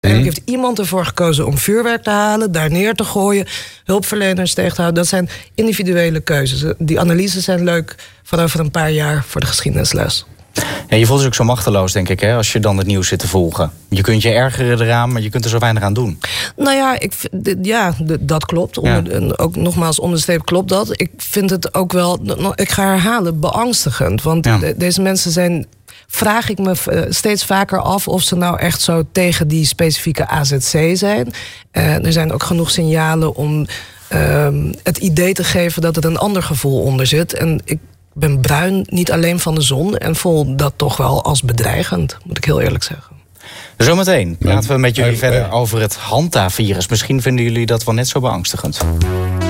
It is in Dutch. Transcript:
Eigenlijk heeft iemand ervoor gekozen om vuurwerk te halen, daar neer te gooien, hulpverleners tegen te houden. Dat zijn individuele keuzes. Die analyses zijn leuk van over een paar jaar voor de geschiedenisles. Ja, je voelt je ook zo machteloos, denk ik, hè, als je dan het nieuws zit te volgen. Je kunt je ergeren eraan, maar je kunt er zo weinig aan doen. Nou ja, dat klopt. Ja. En ook nogmaals, onderstreept klopt dat. Ik vind het ook wel, ik ga herhalen, beangstigend. Want deze mensen zijn, vraag ik me steeds vaker af of ze nou echt zo tegen die specifieke AZC zijn. Er zijn ook genoeg signalen om het idee te geven dat er een ander gevoel onder zit. En ik ben bruin, niet alleen van de zon, en voel dat toch wel als bedreigend, moet ik heel eerlijk zeggen. Zometeen praten we met jullie verder over het Hanta-virus. Misschien vinden jullie dat wel net zo beangstigend.